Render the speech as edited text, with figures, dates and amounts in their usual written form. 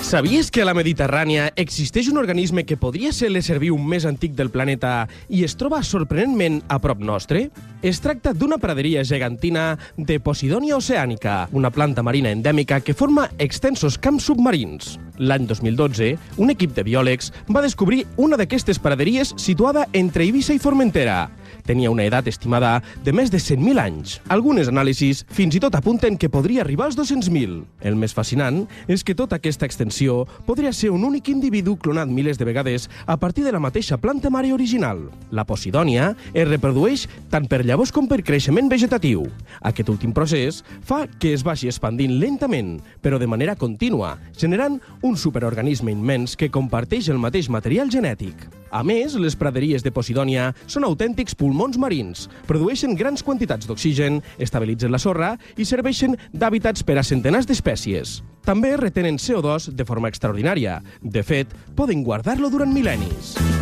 Sabies que a la Mediterrània existeix un organisme que podria ser l'ésser viu més antic del planeta i es troba sorprenentment a prop nostre? Es tracta d'una praderia gegantina de Posidònia oceànica, una planta marina endèmica que forma extensos camps submarins. L'any 2012, un equip de biòlegs va descobrir una d'aquestes praderies situada entre Eivissa i Formentera. Tenia una edat estimada de més de 100.000 anys. Algunes anàlisis fins i tot apunten que podria arribar als 200.000. El més fascinant és que tota aquesta extensió podria ser un únic individu clonat milers de vegades a partir de la mateixa planta mare original. La Posidònia es reprodueix tant per llavors com per creixement vegetatiu. Aquest últim procés fa que es vagi expandint lentament, però de manera contínua, generant un superorganisme immens que comparteix el mateix material genètic. A més, les praderies de Posidònia són autèntics pulmons marins, produeixen grans quantitats d'oxigen, estabilitzen la sorra i serveixen d'hàbitats per a centenars d'espècies. També retenen CO2 de forma extraordinària. De fet, poden guardar-lo durant mil·lennis.